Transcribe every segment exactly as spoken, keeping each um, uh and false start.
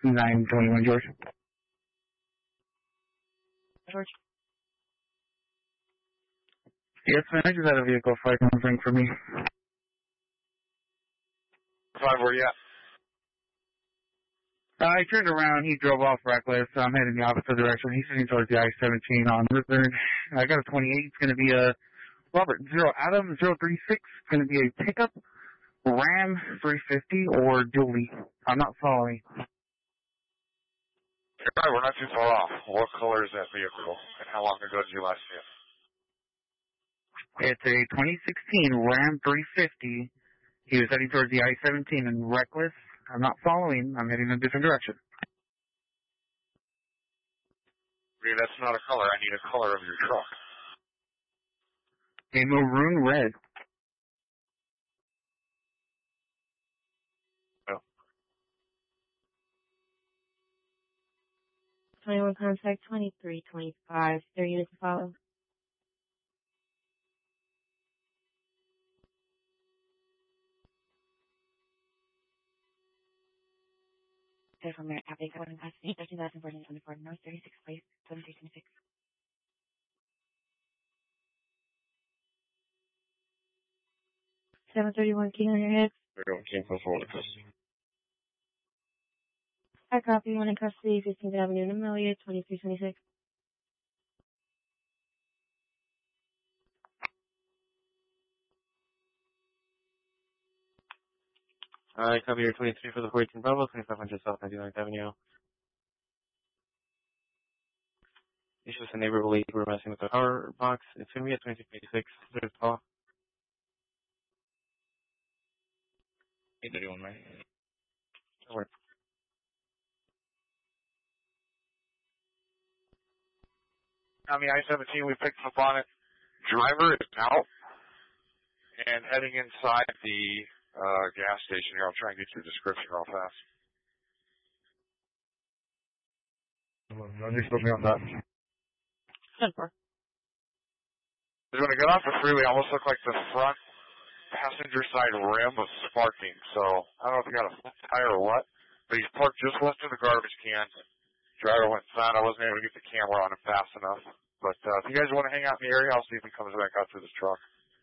nine twenty-one, George. George. Yes, man, I just had a vehicle fight ring for me. Five, where you at? Uh, I turned around, he drove off reckless, so I'm heading the opposite direction. He's heading towards the I seventeen on Lizard. I got a twenty-eight, it's gonna be a Robert Zero Adam zero three six, it's gonna be a pickup, Ram three fifty, or dually. I'm not following. You're right, we're not too far off. What color is that vehicle, and how long ago did you last see it? It's a twenty sixteen Ram three fifty. He was heading towards the I seventeen and reckless. I'm not following. I'm heading in a different direction. Dude, that's not a color. I need a color of your truck. A maroon red. Oh. twenty-one contact, twenty-three twenty-five. Their units to follow. From there, Abbey, Gordon, Pasadena, thirteen thousand four hundred twenty-four, North thirty-six Place, seven three two six. seven thirty-one King on your head. thirty-one King, go forward. I copy one in custody, fifteenth Avenue, Amelia, twenty-three twenty-six. I copy your twenty-three for the fourteen Bravo, twenty-five hundred South ninety-ninth Avenue. It's just a neighbor believe we're messing with the power box. It's going to be at twenty-two eighty-six. There's a call. eight thirty-one, right? That works. On the I seventeen, we picked up on it. Driver is out and heading inside the uh, gas station here. I'll try and get you a description real fast. You put me on that. ten four. When I got off the freeway, it almost looked like the front passenger side rim was sparking. So I don't know if he got a flat tire or what, but he's parked just left of the garbage can. Driver went inside. I wasn't able to get the camera on him fast enough. But uh, if you guys want to hang out in the area, I'll see if he comes back out to this truck.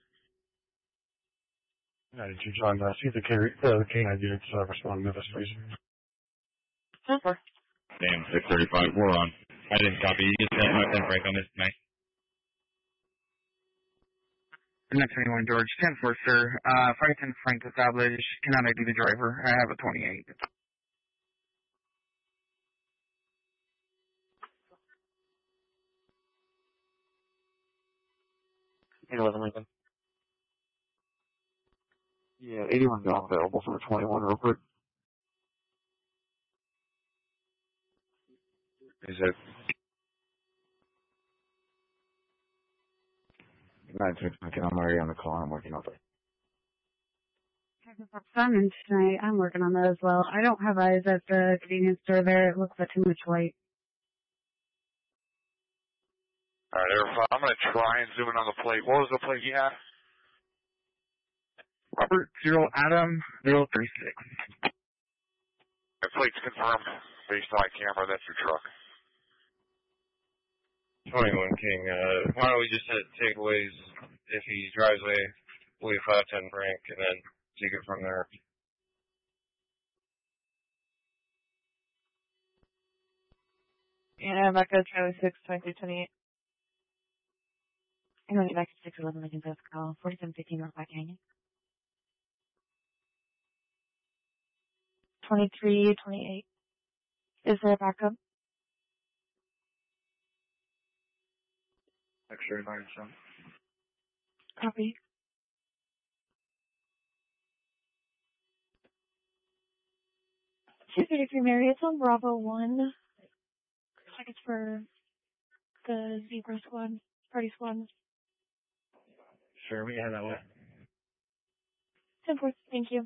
I did you, John. Uh, see if the, carry, uh, the canine units uh, respond to Memphis, please. ten four. Damn, six thirty-five, we're on. I didn't copy. You just sent my ten break on this tonight. nine twenty-one, George. ten four, sir. Uh, five ten Frank established. Cannot I D the driver? I have a twenty-eight. eight eleven Lincoln. Yeah, eighty-one got available for twenty-one real quick. Is it? nine six, I'm already on the call. I'm working on it. Simon tonight. I'm working on that as well. I don't have eyes at the convenience store there. It looks like too much light. All right, Air I'm going to try and zoom in on the plate. What was the plate you had? Robert Zero Adam zero three six. The plate's confirmed based on my camera. That's your truck. twenty-one King, uh, why don't we just set takeaways if he drives away, we'll leave five ten Frank, and then take it from there. Yeah, back to Charlie six, twenty-three twenty-eight. I'm going to get back to six eleven Lincoln South call, forty-seven fifteen North Black Canyon. twenty-three twenty-eight. Is there a backup? X-ray nine seven. Copy. two thirty-three Mary, it's on Bravo one. Looks like it's for the Zebra Squad, Party Squad. Sure, we have that way. ten four, thank you.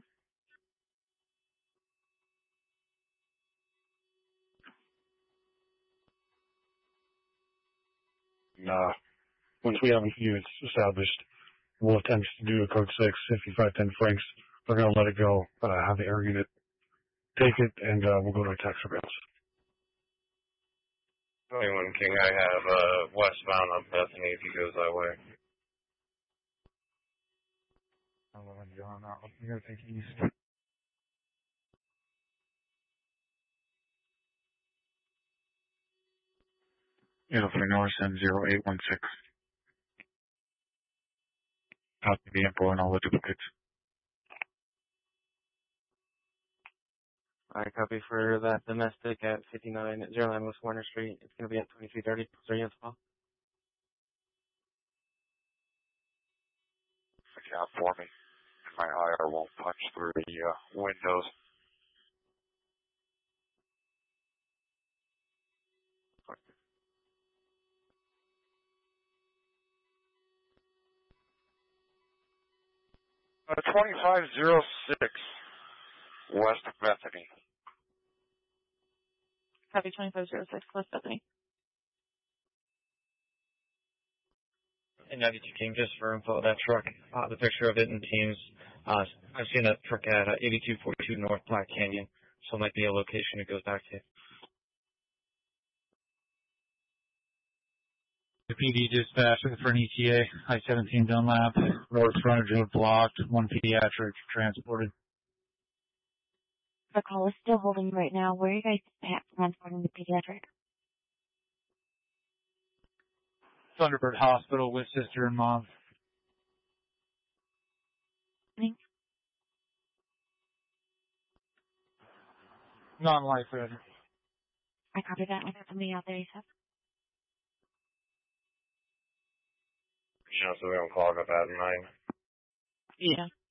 Nah. Once we have units established, we'll attempt to do a code six, fifty-five ten Franks. We're going to let it go, uh, have the air unit take it, and uh, we'll go to attack surveillance. twenty-one King, I have uh, westbound on Bethany if he goes that way. I'm going to go on that one. You're going to take east. It'll be north and zero eight one six. Copy the info and all the duplicates. I copy for that domestic at fifty-nine at zero nine West Warner Street. It's going to be at twenty-three thirty. Three units call. Account for me. My I R won't punch through the uh, windows. Uh, twenty-five oh six West Bethany. Copy twenty-five oh six West Bethany. And ninety-two King, just for info, that truck, uh, the picture of it in Teams. Uh, I've seen that truck at uh, eighty-two forty-two North Black Canyon, so it might be a location it goes back to. The P D dispatch for an E T A, I seventeen Dunlap, north frontage road blocked, one pediatric transported. The call is still holding right now. Where are you guys at transporting the pediatric? Thunderbird Hospital with sister and mom. Thanks. Non-life threat. I copy that. I got somebody out there, you said. You know, so we don't clog up at nine. Yeah.